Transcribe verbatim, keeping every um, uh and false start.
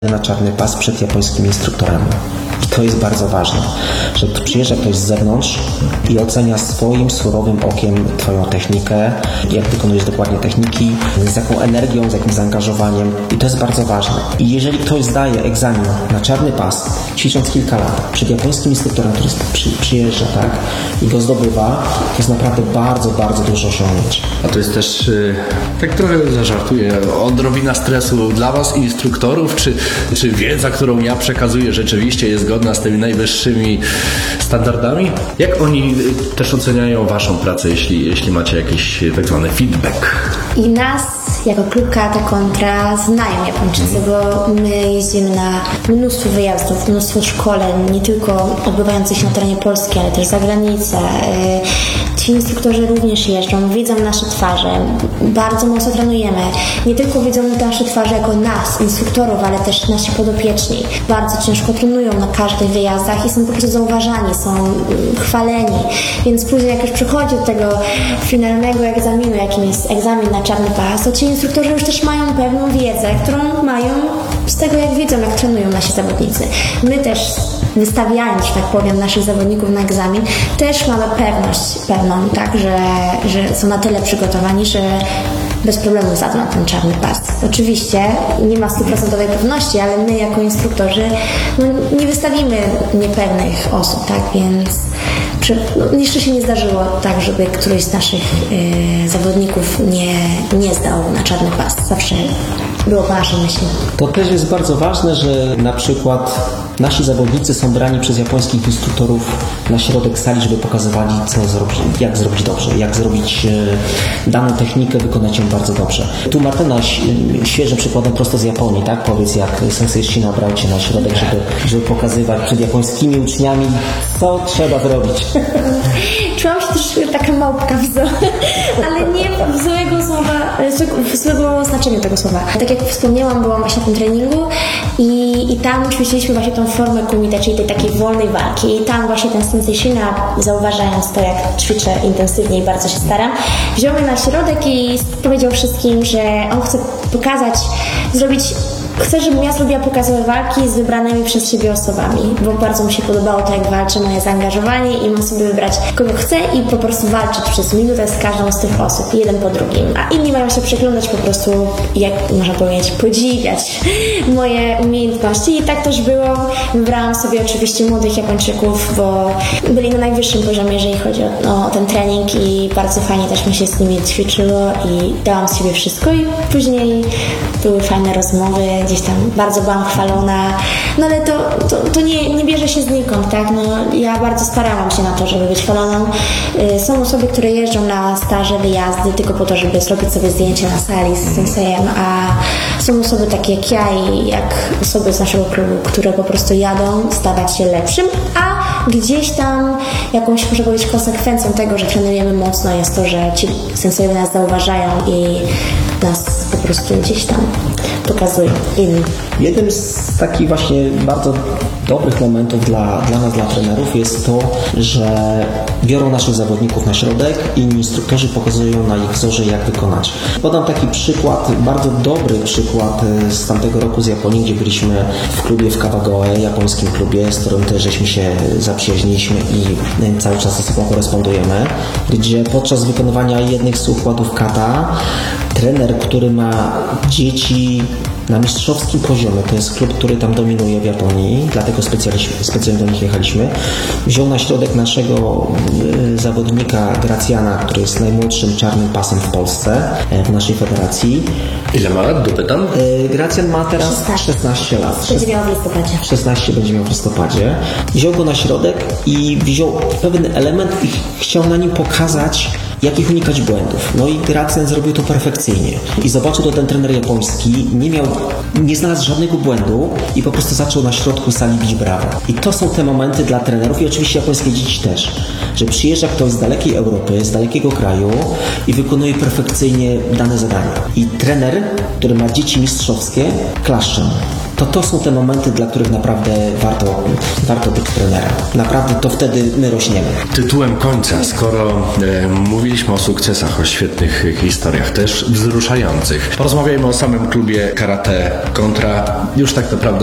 na czarny pas przed japońskimi instruktorami. I to jest bardzo ważne, że przyjeżdża ktoś z zewnątrz i ocenia swoim surowym okiem twoją technikę, jak wykonujesz dokładnie techniki, z jaką energią, z jakim zaangażowaniem. I to jest bardzo ważne. I jeżeli ktoś zdaje egzamin na czarny pas, ćwicząc kilka lat, przed japońskim instruktorem, który przy, przyjeżdża, tak, i go zdobywa, to jest naprawdę bardzo, bardzo dużo osiągnięć. A to jest też, yy, tak trochę zażartuję, odrobina stresu dla was, instruktorów, czy, czy wiedza, którą ja przekazuję, rzeczywiście jest zgodna z tymi najwyższymi standardami? Jak oni też oceniają waszą pracę, jeśli, jeśli macie jakiś tak zwany feedback? I nas jako klub Karate Kontra znają Japończycy, bo my jeździmy na mnóstwo wyjazdów, mnóstwo szkoleń, nie tylko odbywających się na terenie Polski, ale też za granicę. Ci instruktorzy również jeżdżą, widzą nasze twarze, bardzo mocno trenujemy. Nie tylko widzą nasze twarze jako nas, instruktorów, ale też nasi podopieczni. Bardzo ciężko trenują na każdych wyjazdach i są po prostu zauważani, są chwaleni. Więc później jak już przychodzi do tego finalnego egzaminu, jakim jest egzamin na czarny pas, to ci instruktorzy już też mają pewną wiedzę, którą mają z tego, jak widzą, jak trenują nasi zawodnicy. My też, wystawiając, że tak powiem, naszych zawodników na egzamin, też mamy pewność pewną, tak, że, że są na tyle przygotowani, że bez problemu zadzą ten czarny pas. Oczywiście nie ma stuprocentowej pewności, ale my jako instruktorzy no, nie wystawimy niepewnych osób, tak, więc no, jeszcze się nie zdarzyło tak, żeby któryś z naszych yy, zawodników nie, nie zdał na czarny pas. Zawsze było po naszej myśli. To też jest bardzo ważne, że na przykład nasi zawodnicy są brani przez japońskich instruktorów na środek sali, żeby pokazywali, co zrobić, jak zrobić dobrze, jak zrobić e, daną technikę, wykonać ją bardzo dobrze. Tu Martyna świeżym przykładem prosto z Japonii, tak? Powiedz, jak sensei Shina brał cię na środek, żeby, żeby pokazywać przed japońskimi uczniami, co trzeba zrobić. Czułam się też taka małpka w zoo, ale nie w złego słowa, w złego znaczeniu tego słowa. Tak jak wspomniałam, byłam właśnie w tym treningu i, i tam ćwiczyliśmy właśnie tą formę kumite, czyli tej takiej wolnej walki. I tam właśnie ten sensei Shina, zauważając to, jak ćwiczę intensywnie i bardzo się staram, wziął mnie na środek i powiedział wszystkim, że on chce pokazać, zrobić Chcę, żebym ja zrobiła pokazowe walki z wybranymi przez siebie osobami, bo bardzo mi się podobało to, jak walczę, moje zaangażowanie i mam sobie wybrać, kogo chcę i po prostu walczyć przez minutę z każdą z tych osób, jeden po drugim. A inni mają się przyglądać po prostu, jak można powiedzieć, podziwiać moje umiejętności. I tak też było. Wybrałam sobie oczywiście młodych Japończyków, bo byli na najwyższym poziomie, jeżeli chodzi o, o ten trening i bardzo fajnie też mi się z nimi ćwiczyło i dałam z siebie wszystko i później były fajne rozmowy, gdzieś tam bardzo byłam chwalona, no ale to, to, to nie, nie bierze się znikąd, tak, no ja bardzo starałam się na to, żeby być chwaloną. Są osoby, które jeżdżą na staże, wyjazdy tylko po to, żeby zrobić sobie zdjęcie na sali z sensejem, a są osoby takie jak ja i jak osoby z naszego klubu, które po prostu jadą stawać się lepszym, a gdzieś tam jakąś, można powiedzieć, konsekwencją tego, że trenujemy mocno jest to, że ci sensejowie nas zauważają i nas po prostu gdzieś tam pokazują innym. Jednym z takich właśnie bardzo dobrych momentów dla, dla nas, dla trenerów jest to, że biorą naszych zawodników na środek i instruktorzy pokazują na ich wzorze, jak wykonać. Podam taki przykład, bardzo dobry przykład z tamtego roku z Japonii, gdzie byliśmy w klubie w Kawagoe, japońskim klubie, z którym też żeśmy się zaprzyjaźniliśmy i cały czas ze sobą korespondujemy, gdzie podczas wykonywania jednych z układów kata trener, który ma dzieci na mistrzowskim poziomie, to jest klub, który tam dominuje w Japonii, dlatego specjalnie, specjalnie do nich jechaliśmy, wziął na środek naszego y, zawodnika Gracjana, który jest najmłodszym czarnym pasem w Polsce, y, w naszej federacji. Ile ma lat, dopytam? Y, Gracjan ma teraz szesnaście lat. Będzie miał w listopadzie. szesnaście będzie miał w listopadzie. Wziął go na środek i wziął pewien element i chciał na nim pokazać, jakich unikać błędów. No i Gracjan zrobił to perfekcyjnie. I zobaczył to ten trener japoński, nie miał, nie znalazł żadnego błędu i po prostu zaczął na środku sali bić brawo. I to są te momenty dla trenerów i oczywiście japońskie dzieci też, że przyjeżdża ktoś z dalekiej Europy, z dalekiego kraju i wykonuje perfekcyjnie dane zadanie. I trener, który ma dzieci mistrzowskie, klaszcze. to to są te momenty, dla których naprawdę warto, warto być trenerem. Naprawdę to wtedy my rośniemy. Tytułem końca, skoro e, mówiliśmy o sukcesach, o świetnych historiach, też wzruszających, porozmawiajmy o samym klubie Karate Kontra, już tak naprawdę